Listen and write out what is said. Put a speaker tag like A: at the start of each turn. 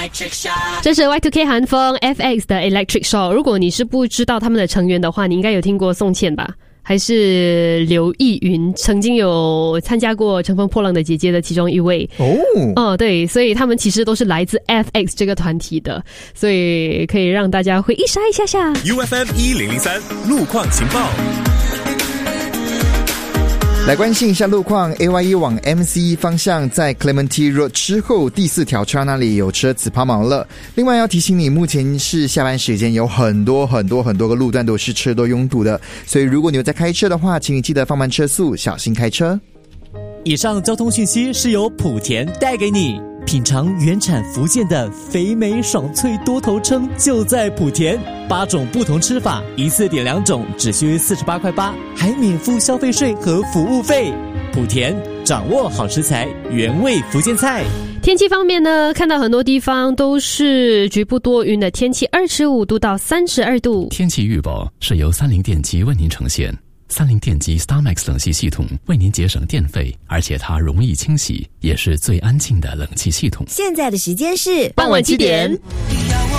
A: 这是 Y2K 韩风 FX 的 Electric Shock。 如果你是不知道他们的成员的话，你应该有听过宋茜吧，还是刘奕云，曾经有参加过乘风破浪的姐姐的其中一位。对，所以他们其实都是来自 FX 这个团体的，所以可以让大家回忆杀一下下。
B: UFM 1003路况情报，
C: 来关心一下路况。 AYE 往 MC 方向在 Clementi Road 之后第4条岔那里有车子抛锚了。另外要提醒你，目前是下班时间，有很多个路段都是车多拥堵的，所以如果你有在开车的话，请你记得放慢车速，小心开车。
D: 以上交通讯息是由莆田带给你。品尝原产福建的肥美爽脆多头称就在莆田，8种不同吃法，一次点2种，只需48.8块，还免付消费税和服务费。莆田掌握好食材，原味福建菜。
A: 天气方面呢，看到很多地方都是局部多云的天气，25度到32度。
E: 天气预报是由30电机为您呈现。30电机 StarMax 冷气系统为您节省电费，而且它容易清洗，也是最安静的冷气系统。
F: 现在的时间是
A: 傍晚7点。